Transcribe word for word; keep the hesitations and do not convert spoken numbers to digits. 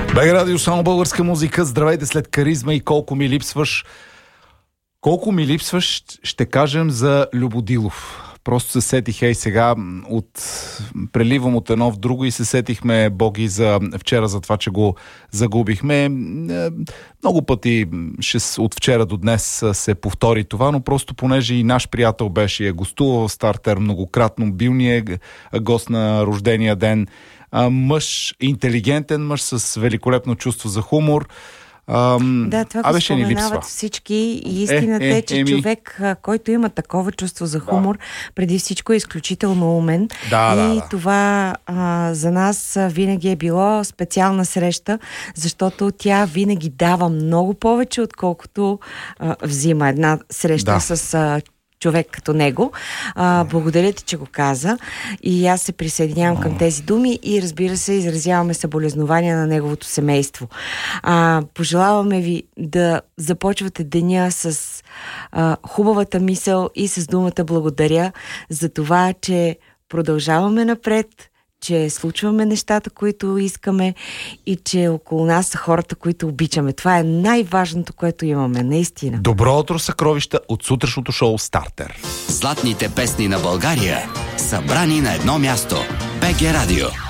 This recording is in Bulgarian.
БГ Радио, само българска музика. Здравейте след Каризма и Колко ми липсваш. Колко ми липсваш, ще кажем за Любодилов. Просто се сетих, ей сега, от... преливам от едно в друго и се сетихме, Боги, за вчера, за това, че го загубихме. Много пъти ще... от вчера до днес се повтори това, но просто понеже и наш приятел беше и е гостувал в Стартер многократно, бил ни е гост на рождения ден. Мъж, интелигентен мъж с великолепно чувство за хумор. Ам, да, това го споменават всички и истината е, е, е че еми... човек, който има такова чувство за хумор, да. преди всичко е изключително умен. Да, и да, да. това а, за нас винаги е било специална среща, защото тя винаги дава много повече, отколкото а, взима една среща да. с а, човек като него. А, благодаря ти, че го каза. И аз се присъединявам към тези думи и, разбира се, изразяваме съболезнования на неговото семейство. А, пожелаваме ви да започвате деня с а, хубавата мисъл и с думата благодаря за това, че продължаваме напред, че случваме нещата, които искаме и че около нас са хората, които обичаме. Това е най-важното, което имаме, наистина. Добро утро, съкровища от сутрешното шоу Стартер. Златните песни на България, събрани на едно място. БГ Радио.